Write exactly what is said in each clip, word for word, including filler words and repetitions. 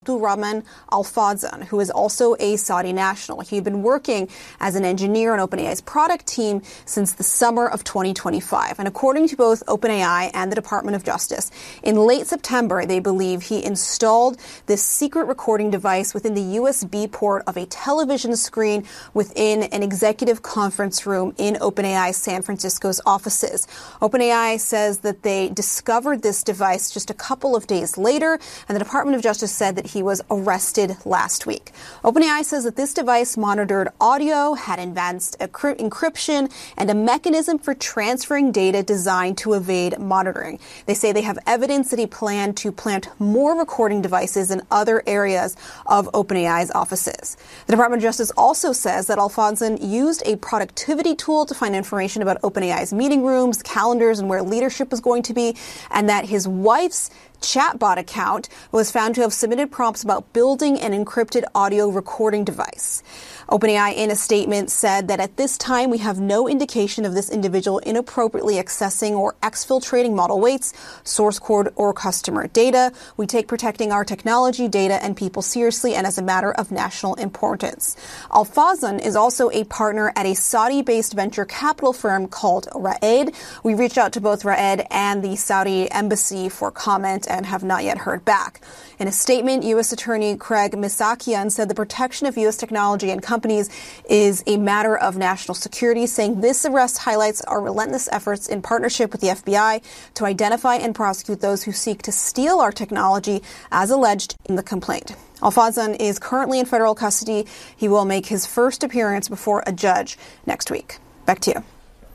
Abdulrahman Al-Fawzan, who is also a Saudi national. He had been working as an engineer on OpenAI's product team since the summer of twenty twenty-five. And according to both OpenAI and the Department of Justice, in late September, they believe he installed this secret recording device within the U S B port of a television screen within an executive conference room in OpenAI's San Francisco's offices. OpenAI says that they discovered this device just a couple of days later, and the Department of Justice said that he was arrested last week. OpenAI says that this device monitored audio, had advanced encryption, and a mechanism for transferring data designed to evade monitoring. They say they have evidence that he planned to plant more recording devices in other areas of OpenAI's offices. The Department of Justice also says that Al-Fawzan used a productivity tool to find information about OpenAI's meeting rooms, calendars, and where leadership was going to be, and that his wife's chatbot account was found to have submitted prompts about building an encrypted audio recording device. OpenAI, in a statement, said that at this time we have no indication of this individual inappropriately accessing or exfiltrating model weights, source code, or customer data. We take protecting our technology, data, and people seriously and as a matter of national importance. Al-Fawzan is also a partner at a Saudi-based venture capital firm called Ra'ed. We reached out to both Ra'ed and the Saudi embassy for comment and have not yet heard back. In a statement, U S Attorney Craig Misakian said the protection of U S technology and companies is a matter of national security, saying this arrest highlights our relentless efforts in partnership with the F B I to identify and prosecute those who seek to steal our technology, as alleged in the complaint. Al-Fawzan is currently in federal custody. He will make his first appearance before a judge next week. Back to you.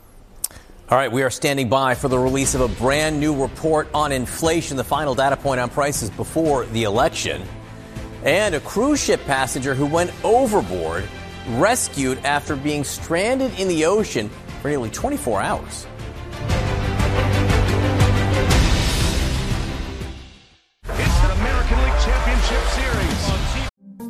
All right, we are standing by for the release of a brand new report on inflation, the final data point on prices before the election. And a cruise ship passenger who went overboard rescued after being stranded in the ocean for nearly twenty-four hours.